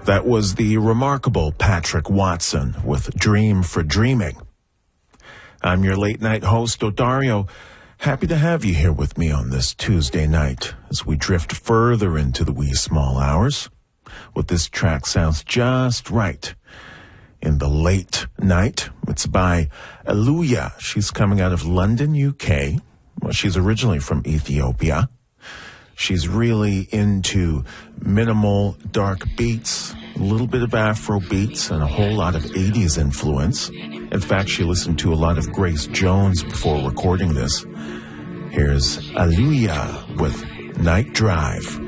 That was the remarkable Patrick Watson with Dream for Dreaming. I'm your late night host, Odario. Happy to have you here with me on this Tuesday night as we drift further into the wee small hours. What this track sounds just right in the late night. It's by Aluya. She's coming out of London, UK. Well, she's originally from Ethiopia. She's really into minimal, dark beats, a little bit of Afro beats, and a whole lot of 80s influence. In fact, she listened to a lot of Grace Jones before recording this. Here's Aluya with Night Drive.